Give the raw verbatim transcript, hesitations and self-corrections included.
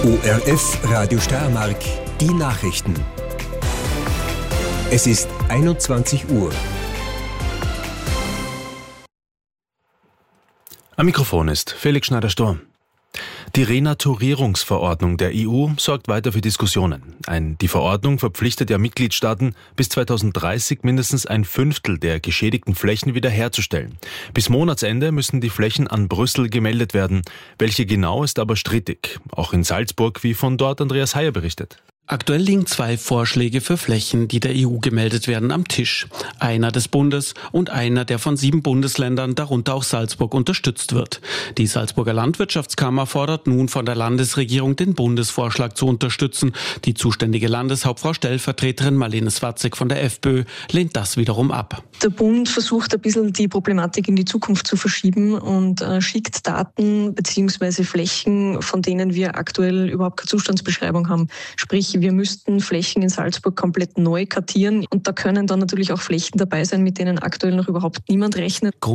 O R F Radio Steiermark, die Nachrichten. Es ist einundzwanzig Uhr. Am Mikrofon ist Felix Schneider-Storm. Die Renaturierungsverordnung der E U sorgt weiter für Diskussionen. Ein, die Verordnung verpflichtet ja Mitgliedstaaten, bis zweitausenddreißig mindestens ein Fünftel der geschädigten Flächen wiederherzustellen. Bis Monatsende müssen die Flächen an Brüssel gemeldet werden. Welche genau, ist aber strittig. Auch in Salzburg, wie von dort Andreas Heyer berichtet. Aktuell liegen zwei Vorschläge für Flächen, die der E U gemeldet werden, am Tisch. Einer des Bundes und einer, der von sieben Bundesländern, darunter auch Salzburg, unterstützt wird. Die Salzburger Landwirtschaftskammer fordert nun von der Landesregierung, den Bundesvorschlag zu unterstützen. Die zuständige Landeshauptfrau Stellvertreterin Marlene Swatzek von der FPÖ lehnt das wiederum ab. Der Bund versucht ein bisschen die Problematik in die Zukunft zu verschieben und äh, schickt Daten bzw. Flächen, von denen wir aktuell überhaupt keine Zustandsbeschreibung haben. Sprich, wir müssten Flächen in Salzburg komplett neu kartieren und da können dann natürlich auch Flächen dabei sein, mit denen aktuell noch überhaupt niemand rechnet.